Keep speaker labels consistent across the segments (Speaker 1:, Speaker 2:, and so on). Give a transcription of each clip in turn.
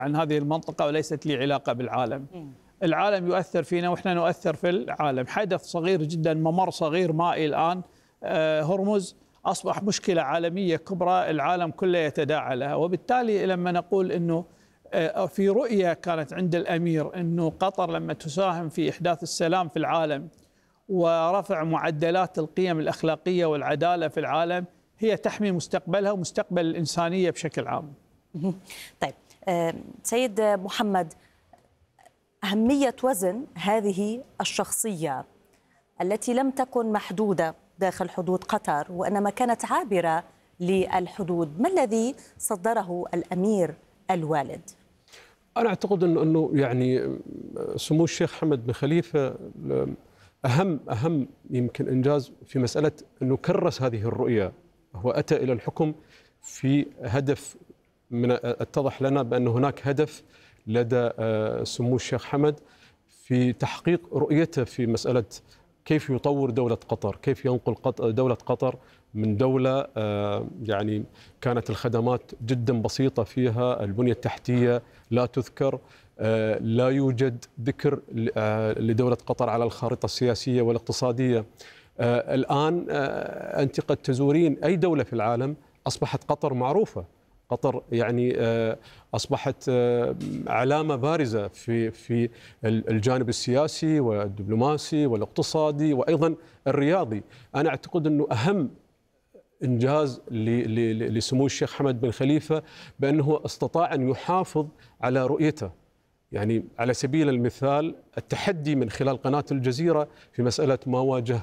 Speaker 1: عن هذه المنطقة وليست لي علاقة بالعالم. العالم يؤثر فينا وإحنا نؤثر في العالم. حدث صغير جدا، ممر صغير مائي الآن، هرمز، أصبح مشكلة عالمية كبرى العالم كله يتداعى لها. وبالتالي لما نقول أنه في رؤية كانت عند الأمير أنه قطر لما تساهم في إحداث السلام في العالم ورفع معدلات القيم الأخلاقية والعدالة في العالم، هي تحمي مستقبلها ومستقبل الإنسانية بشكل عام.
Speaker 2: طيب سيد محمد، أهمية وزن هذه الشخصية التي لم تكن محدودة داخل حدود قطر وإنما كانت عابرة للحدود، ما الذي صدره الأمير الوالد؟
Speaker 3: أنا أعتقد أنه يعني سمو الشيخ حمد بن خليفة أهم يمكن إنجاز في مسألة أنه كرس هذه الرؤية. هو أتى إلى الحكم في هدف، من اتضح لنا بأن هناك هدف لدى سمو الشيخ حمد في تحقيق رؤيته في مسألة كيف يطور دولة قطر، كيف ينقل دولة قطر من دولة يعني كانت الخدمات جدا بسيطة فيها، البنية التحتية لا تذكر، لا يوجد ذكر لدولة قطر على الخارطة السياسية والاقتصادية. الآن أنت قد تزورين أي دولة في العالم أصبحت قطر معروفة. قطر يعني أصبحت علامة بارزة في الجانب السياسي والدبلوماسي والاقتصادي وأيضا الرياضي. أنا أعتقد أنه أهم إنجاز لسمو الشيخ حمد بن خليفة بأنه استطاع أن يحافظ على رؤيته. يعني على سبيل المثال التحدي من خلال قناة الجزيرة في مسألة ما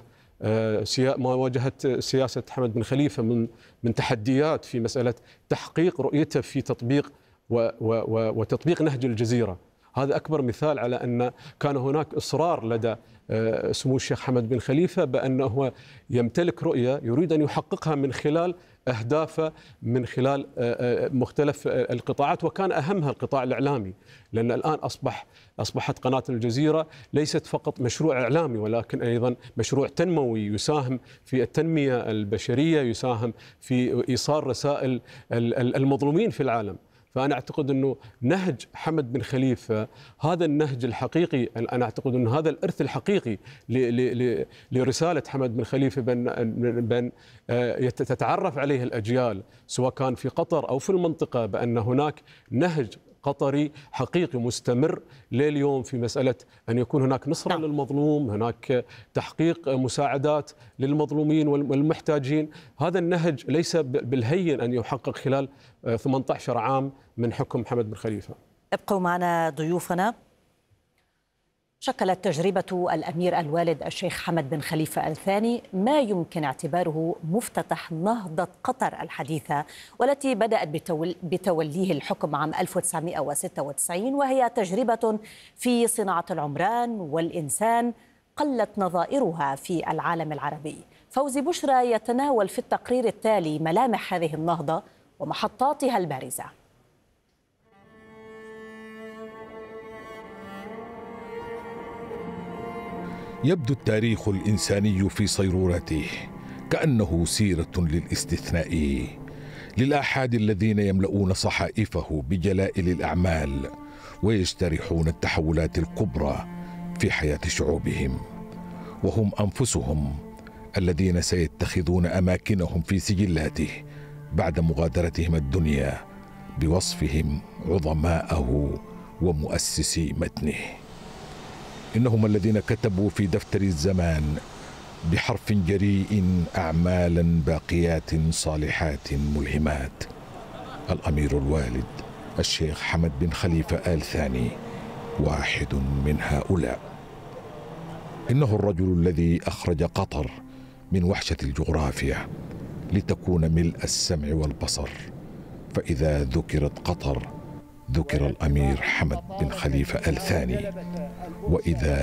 Speaker 3: واجهت سياسة حمد بن خليفة من تحديات في مسألة تحقيق رؤيته في تطبيق وتطبيق نهج الجزيرة. هذا أكبر مثال على أن كان هناك إصرار لدى سمو الشيخ حمد بن خليفة بأنه يمتلك رؤية يريد أن يحققها من خلال أهدافه، من خلال مختلف القطاعات، وكان أهمها القطاع الإعلامي. لأن الآن أصبحت قناة الجزيرة ليست فقط مشروع إعلامي ولكن أيضا مشروع تنموي يساهم في التنمية البشرية، يساهم في إيصال رسائل المظلومين في العالم. فأنا أعتقد أنه نهج حمد بن خليفة هذا النهج الحقيقي، أنا أعتقد أنه هذا الإرث الحقيقي لرسالة حمد بن خليفة بأن تتعرف عليه الأجيال سواء كان في قطر أو في المنطقة، بأن هناك نهج قطري حقيقي مستمر لليوم في مسألة أن يكون هناك نصرة للمظلوم، هناك تحقيق مساعدات للمظلومين والمحتاجين. هذا النهج ليس بالهين أن يحقق خلال 18 عام من حكم حمد بن خليفة.
Speaker 2: ابقوا معنا ضيوفنا. شكلت تجربة الأمير الوالد الشيخ حمد بن خليفة الثاني ما يمكن اعتباره مفتتح نهضة قطر الحديثة، والتي بدأت بتوليه الحكم عام 1996، وهي تجربة في صناعة العمران والإنسان قلت نظائرها في العالم العربي. فوزي بشرى يتناول في التقرير التالي ملامح هذه النهضة ومحطاتها البارزة.
Speaker 4: يبدو التاريخ الإنساني في صيرورته كأنه سيرة للاستثناء، للآحاد الذين يملؤون صحائفه بجلائل الأعمال ويجترحون التحولات الكبرى في حياة شعوبهم، وهم أنفسهم الذين سيتخذون أماكنهم في سجلاته بعد مغادرتهم الدنيا بوصفهم عظماءه ومؤسسي متنه. إنهم الذين كتبوا في دفتر الزمان بحرف جريء أعمالا باقيات صالحات ملهمات. الأمير الوالد الشيخ حمد بن خليفة آل ثاني واحد من هؤلاء. إنه الرجل الذي أخرج قطر من وحشة الجغرافيا لتكون ملء السمع والبصر، فإذا ذكرت قطر ذكر الأمير حمد بن خليفة آل ثاني، وإذا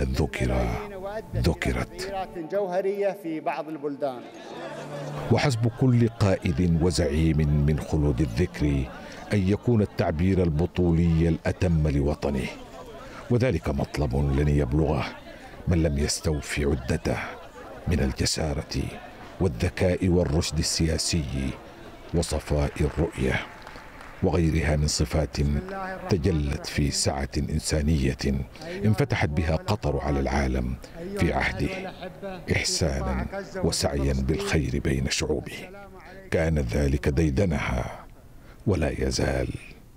Speaker 4: ذكرت
Speaker 5: جوهرية في بعض البلدان.
Speaker 4: وحسب كل قائد وزعيم من خلود الذكر أن يكون التعبير البطولي الأتم لوطنه، وذلك مطلب لن يبلغه من لم يستوفي عدته من الجسارة والذكاء والرشد السياسي وصفاء الرؤية وغيرها من صفات تجلت في سعة إنسانية انفتحت بها قطر على العالم في عهده، إحسانا وسعيا بالخير بين شعوبه. كان ذلك ديدنها ولا يزال.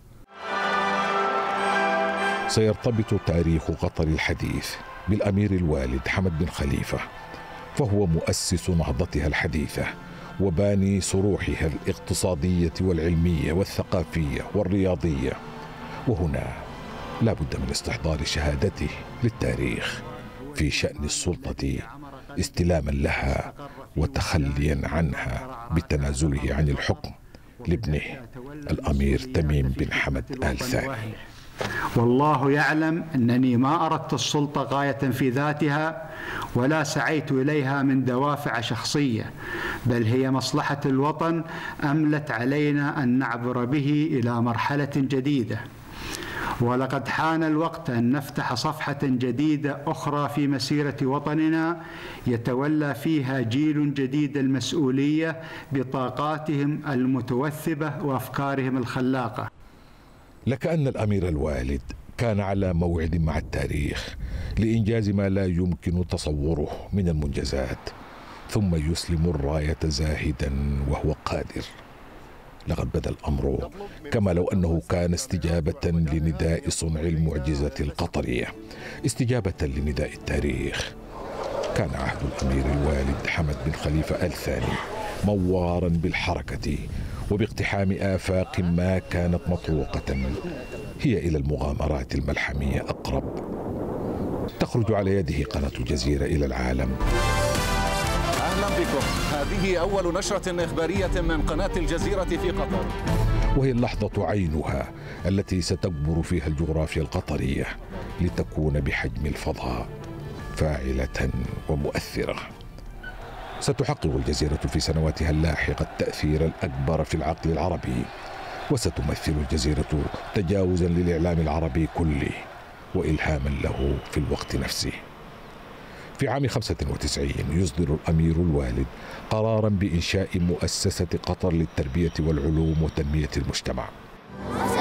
Speaker 4: سيرتبط تاريخ قطر الحديث بالأمير الوالد حمد بن خليفة، فهو مؤسس نهضتها الحديثة وباني صروحها الاقتصادية والعلمية والثقافية والرياضية. وهنا لا بد من استحضار شهادته للتاريخ في شأن السلطة استلاما لها وتخليا عنها بتنازله عن الحكم لابنه الأمير تميم بن حمد آل ثاني.
Speaker 6: والله يعلم أنني ما أردت السلطة غاية في ذاتها ولا سعيت إليها من دوافع شخصية، بل هي مصلحة الوطن أملت علينا أن نعبر به إلى مرحلة جديدة. ولقد حان الوقت أن نفتح صفحة جديدة أخرى في مسيرة وطننا يتولى فيها جيل جديد المسؤولية بطاقاتهم المتوثبة وأفكارهم الخلاقة.
Speaker 4: لكأن الأمير الوالد كان على موعد مع التاريخ لإنجاز ما لا يمكن تصوره من المنجزات، ثم يسلم الراية زاهدا وهو قادر. لقد بدا الأمر كما لو أنه كان استجابة لنداء صنع المعجزة القطرية، استجابة لنداء التاريخ. كان عهد الأمير الوالد حمد بن خليفة آل ثاني موارا بالحركة وباقتحام آفاق ما كانت مطروقة هي إلى المغامرات الملحمية أقرب. تخرج على يده قناة الجزيرة إلى العالم.
Speaker 7: أهلا بكم، هذه أول نشرة إخبارية من قناة الجزيرة في قطر،
Speaker 4: وهي اللحظة عينها التي ستكبر فيها الجغرافيا القطرية لتكون بحجم الفضاء، فاعلة ومؤثرة. ستحقق الجزيرة في سنواتها اللاحقة التأثير الأكبر في العقل العربي، وستمثل الجزيرة تجاوزا للإعلام العربي كله وإلهاما له في الوقت نفسه. في عام 95 يصدر الأمير الوالد قرارا بإنشاء مؤسسة قطر للتربية والعلوم وتنمية المجتمع،